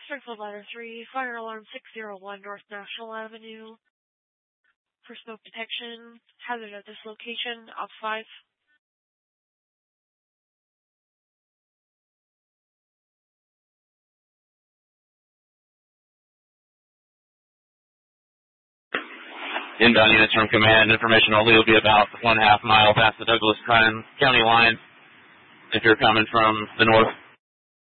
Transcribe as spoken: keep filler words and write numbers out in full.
Springfield Ladder three, fire alarm six zero one North National Avenue. For smoke detection, hazard at this location, op five. Inbound units from command, information only will be about one half mile past the Douglas County line if you're coming from the north.